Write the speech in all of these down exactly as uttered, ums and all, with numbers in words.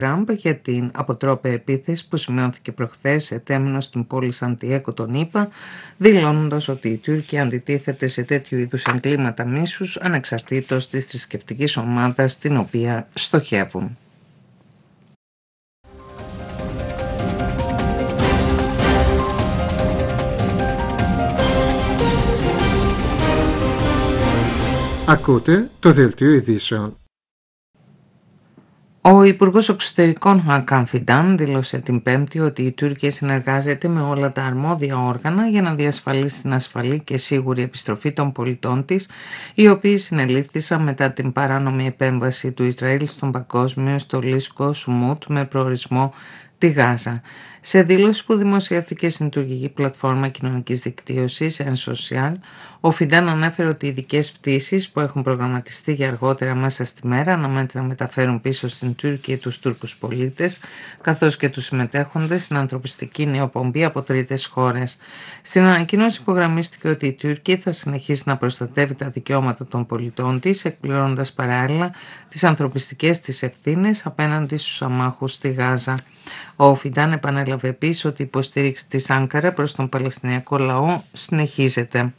Τραμπ για την αποτρόπαια επίθεση που σημειώθηκε προχθές ετέμινο στην πόλη Σαντιέγκο των ΗΠΑ, δηλώνοντας ότι η Τουρκία αντιτίθεται σε τέτοιου είδους εγκλήματα μίσους ανεξαρτήτως της θρησκευτικής ομάδας την οποία στοχεύουν. Ακούτε το δελτίο ειδήσεων. Ο Υπουργός Εξωτερικών Χακάν Φιντάν δήλωσε την Πέμπτη ότι η Τουρκία συνεργάζεται με όλα τα αρμόδια όργανα για να διασφαλίσει την ασφαλή και σίγουρη επιστροφή των πολιτών της, οι οποίοι συνελήφθησαν μετά την παράνομη επέμβαση του Ισραήλ στον παγκόσμιο στολίσκο Σουμούτ με προορισμό τη Γάζα. Σε δήλωση που δημοσιεύθηκε στην τουρκική πλατφόρμα κοινωνικής δικτύωσης N-Social, ο Φιντάν ανέφερε ότι οι ειδικές πτήσεις που έχουν προγραμματιστεί για αργότερα μέσα στη μέρα αναμένεται να μεταφέρουν πίσω στην Τουρκία τους Τούρκους πολίτες, καθώς και τους συμμετέχοντες στην ανθρωπιστική νεοπομπή από τρίτες χώρες. Στην ανακοίνωση υπογραμμίστηκε ότι η Τουρκία θα συνεχίσει να προστατεύει τα δικαιώματα των πολιτών της, εκπληρώνοντας παράλληλα τις ανθρωπιστικές της ευθύνες απέναντι στους αμάχους στη Γάζα. Ο Φιντάν επανέλαβε επίσης ότι η υποστήριξη της Άνκαρα προς τον Παλαιστινιακό λαό συνεχίζεται.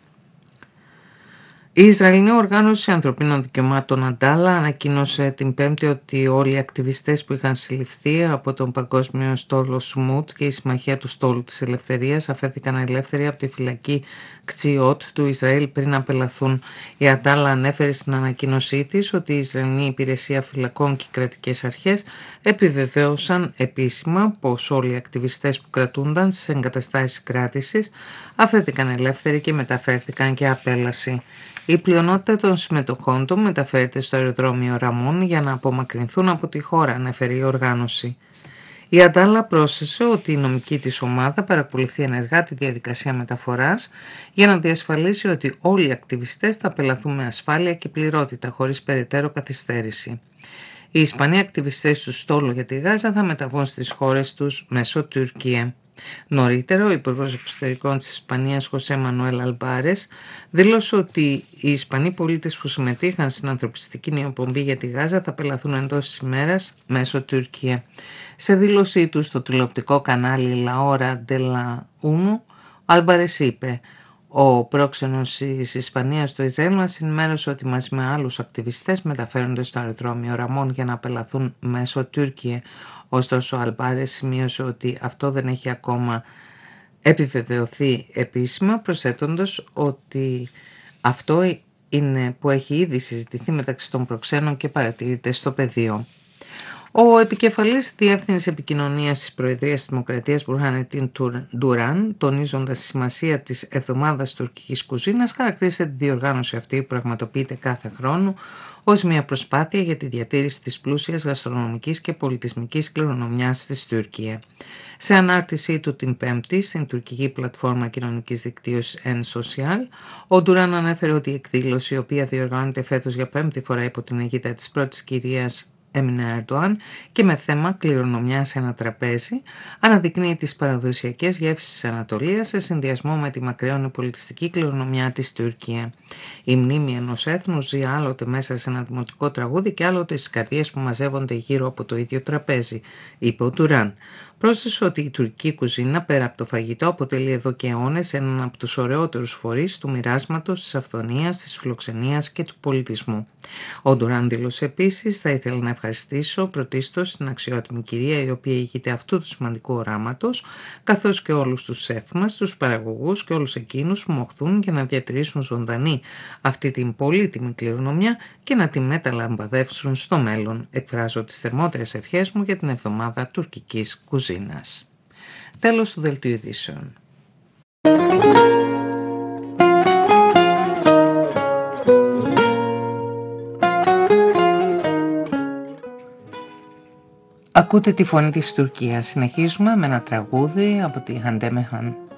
Η Ισραηλινή Οργάνωση Ανθρωπίνων Δικαιωμάτων Αντάλα ανακοίνωσε την Πέμπτη ότι όλοι οι ακτιβιστές που είχαν συλληφθεί από τον Παγκόσμιο Στόλο Σουμούτ και η Συμμαχία του Στόλου της Ελευθερίας αφέθηκαν ελεύθεροι από τη φυλακή Κτσιότ του Ισραήλ πριν απελαθούν. Η Αντάλα ανέφερε στην ανακοίνωσή της ότι η Ισραηλινή Υπηρεσία Φυλακών και οι κρατικές αρχές επιβεβαίωσαν επίσημα πως όλοι οι ακτιβιστές που κρατούνταν στις εγκαταστάσεις κράτησης αφέθηκαν ελεύθεροι και μεταφέρθηκαν και απέλαση. Η πλειονότητα των συμμετοχών του μεταφέρεται στο αεροδρόμιο Ραμών για να απομακρυνθούν από τη χώρα, ανέφερε η οργάνωση. Η Αντάλα πρόσθεσε ότι η νομική της ομάδα παρακολουθεί ενεργά τη διαδικασία μεταφοράς για να διασφαλίσει ότι όλοι οι ακτιβιστές θα απελαθούν με ασφάλεια και πληρότητα χωρίς περαιτέρω καθυστέρηση. Οι Ισπανοί ακτιβιστές του Στόλου για τη Γάζα θα μεταβούν στις χώρες τους μέσω Τουρκία. Νωρίτερα, ο Υπουργός Εξωτερικών της Ισπανίας, Χωσέ Μανουέλ Αλμπάρες, δήλωσε ότι οι Ισπανοί πολίτες που συμμετείχαν στην ανθρωπιστική νεοπομπή για τη Γάζα θα απελαθούν εντός της ημέρας μέσω Τουρκία. Σε δήλωσή του στο τηλεοπτικό κανάλι La Hora de la Uno, Αλμπάρες είπε: «Ο πρόξενος της Ισπανίας στο Ισραήλ μας ενημέρωσε ότι μαζί με άλλους ακτιβιστές μεταφέρονται στο αεροδρόμιο Ραμών για να απελαθούν μέσω Τουρκία». Ωστόσο, ο Αλμπάρες σημείωσε ότι αυτό δεν έχει ακόμα επιβεβαιωθεί επίσημα, προσθέτοντας ότι αυτό είναι που έχει ήδη συζητηθεί μεταξύ των προξένων και παρατηρείται στο πεδίο. Ο επικεφαλής διεύθυνσης επικοινωνίας της Προεδρίας της Δημοκρατίας Μπουρχάνετιν Ντουράν, τονίζοντας τη σημασία της εβδομάδας τουρκικής κουζίνας, χαρακτήρισε τη διοργάνωση αυτή που πραγματοποιείται κάθε χρόνο ως μια προσπάθεια για τη διατήρηση της πλούσιας γαστρονομικής και πολιτισμικής κληρονομιάς στη Τουρκία. Σε ανάρτησή του την Πέμπτη στην τουρκική πλατφόρμα κοινωνικής δικτύωσης N-Social, ο Ντουράν ανέφερε ότι η εκδήλωση, η οποία διοργανώνεται φέτος για πέμπτη φορά υπό την αιγίδα της πρώτης κυρίας Έμινε Ερντοάν και με θέμα κληρονομιά σε ένα τραπέζι, αναδεικνύει τις παραδοσιακές γεύσεις της Ανατολίας σε συνδυασμό με τη μακραίωνη πολιτιστική κληρονομιά της Τουρκία. Η μνήμη ενός έθνους ζει άλλοτε μέσα σε ένα δημοτικό τραγούδι και άλλοτε στις καρδιές που μαζεύονται γύρω από το ίδιο τραπέζι, είπε ο Ντουράν. Πρόσθεσε ότι η τουρκική κουζίνα, πέρα από το φαγητό, αποτελεί εδώ και αιώνες έναν από τους ωραιότερους φορείς του μοιράσματος, της αυθονίας, της φιλοξενίας και του πολιτισμού. Ο Ντουράν δήλωσε επίσης: «Θα ήθελα να ευχαριστήσω πρωτίστως την αξιότιμη κυρία η οποία ηγείται αυτού του σημαντικού οράματος, καθώς και όλους τους σεφ μας, τους παραγωγούς και όλους εκείνους που μοχθούν για να διατηρήσουν ζωντανή αυτή την πολύτιμη κληρονομιά και να τη μεταλαμπαδεύσουν στο μέλλον. Εκφράζω τις θερμότερες ευχές μου για την εβδομάδα τουρκικής κουζίνας». Τέλος του δελτίου ειδήσεων. Ακούτε τη φωνή της Τουρκίας. Συνεχίζουμε με ένα τραγούδι από τη Hande Mehan.